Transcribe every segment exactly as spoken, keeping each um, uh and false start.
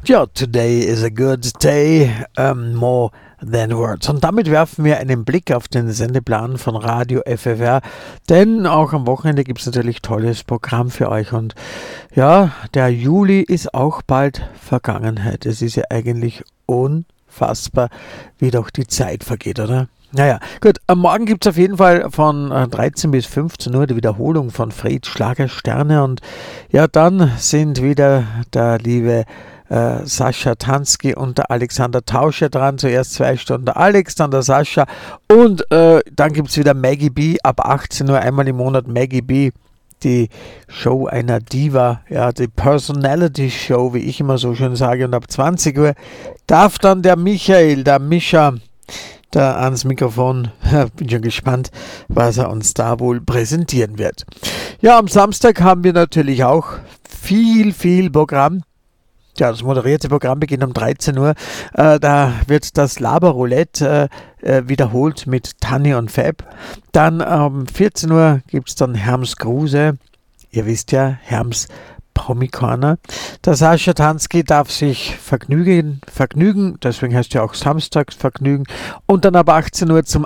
Ja, today is a good day, um, more than words. Und damit werfen wir einen Blick auf den Sendeplan von Radio F F R, denn auch am Wochenende gibt es natürlich tolles Programm für euch. Und ja, der Juli ist auch bald Vergangenheit. Es ist ja eigentlich unfassbar, wie doch die Zeit vergeht, oder? Naja, gut, am Morgen gibt es auf jeden Fall von dreizehn bis fünfzehn Uhr die Wiederholung von Fred Schlagersterne und ja, dann sind wieder der liebe äh, Sascha Tansky und der Alexander Tauscher dran, zuerst zwei Stunden der Alex, dann der Sascha und äh, dann gibt es wieder Maggie B ab achtzehn Uhr, einmal im Monat Maggie B, die Show einer Diva, ja, die Personality Show, wie ich immer so schön sage, und ab zwanzig Uhr darf dann der Michael, der Mischa, da ans Mikrofon. Bin schon gespannt, was er uns da wohl präsentieren wird. Ja, am Samstag haben wir natürlich auch viel, viel Programm. Ja, das moderierte Programm beginnt um dreizehn Uhr. Äh, da wird das Laberroulette äh, wiederholt mit Tanni und Fab. Dann um vierzehn Uhr gibt es dann Herms Kruse. Ihr wisst ja, Herms Promi-Corner. Der Sascha Tansky darf sich vergnügen, vergnügen, deswegen heißt ja auch Samstagsvergnügen. Und dann ab achtzehn Uhr zum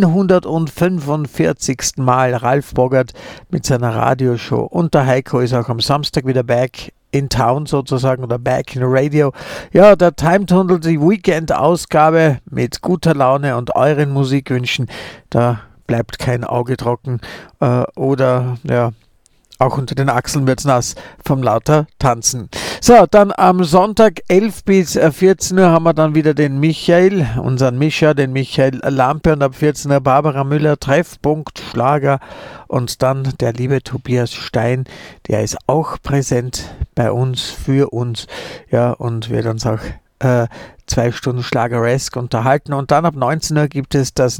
hundertfünfundvierzigsten Mal Ralf Boggart mit seiner Radioshow. Und der Heiko ist auch am Samstag wieder back in town sozusagen oder back in radio. Ja, der Time Tunnel, die Weekend-Ausgabe mit guter Laune und euren Musikwünschen. Da bleibt kein Auge trocken äh, oder ja, auch unter den Achseln wird's nass vom lauter Tanzen. So, dann am Sonntag elf bis vierzehn Uhr haben wir dann wieder den Michael, unseren Mischa, den Michael Lampe und ab vierzehn Uhr Barbara Müller, Treffpunkt Schlager und dann der liebe Tobias Stein, der ist auch präsent bei uns, für uns, ja, und wird uns auch äh, zwei Stunden Schlageresk unterhalten und dann ab neunzehn Uhr gibt es das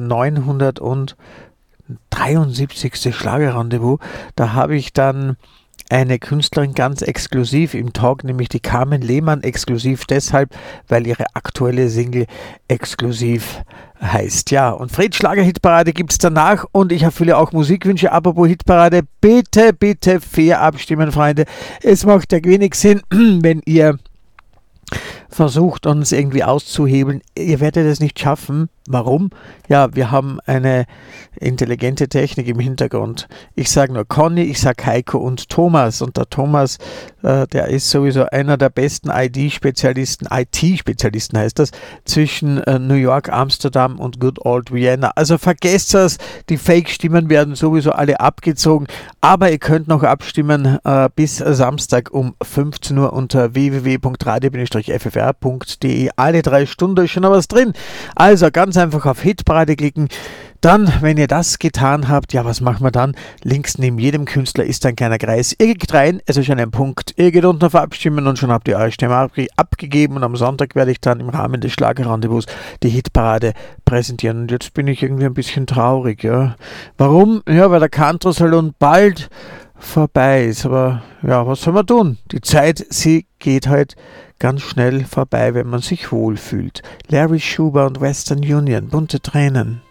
neunhundertdreiundsiebzigste Schlagerrendezvous. Da habe ich dann eine Künstlerin ganz exklusiv im Talk, nämlich die Carmen Lehmann, exklusiv deshalb, weil ihre aktuelle Single exklusiv heißt. Ja, und Fred Schlager Hitparade gibt es danach und ich erfülle auch Musikwünsche. Apropos Hitparade, bitte, bitte fair abstimmen, Freunde. Es macht ja wenig Sinn, wenn ihr versucht, uns irgendwie auszuhebeln. Ihr werdet es nicht schaffen. Warum? Ja, wir haben eine intelligente Technik im Hintergrund. Ich sage nur Conny, ich sage Heiko und Thomas. Und der Thomas, äh, der ist sowieso einer der besten I D-Spezialisten, I T-Spezialisten heißt das, zwischen äh, New York, Amsterdam und Good Old Vienna. Also vergesst das, die Fake-Stimmen werden sowieso alle abgezogen, aber ihr könnt noch abstimmen äh, bis Samstag um fünfzehn Uhr unter w w w punkt radio Bindestrich f f r punkt d e. Alle drei Stunden ist schon noch was drin. Also ganz einfach auf Hitparade klicken. Dann, wenn ihr das getan habt, ja, was machen wir dann? Links neben jedem Künstler ist ein kleiner Kreis. Ihr geht rein, es ist ein Punkt. Ihr geht unten auf Abstimmen und schon habt ihr eure Stimme abge- abgegeben. Und am Sonntag werde ich dann im Rahmen des Schlagerrendezvous die Hitparade präsentieren. Und jetzt bin ich irgendwie ein bisschen traurig, ja. Warum? Ja, weil der Country-Salon bald vorbei ist. Aber ja, was soll man tun? Die Zeit, sie geht halt ganz schnell vorbei, wenn man sich wohlfühlt. Larry Schuber und Western Union, bunte Tränen.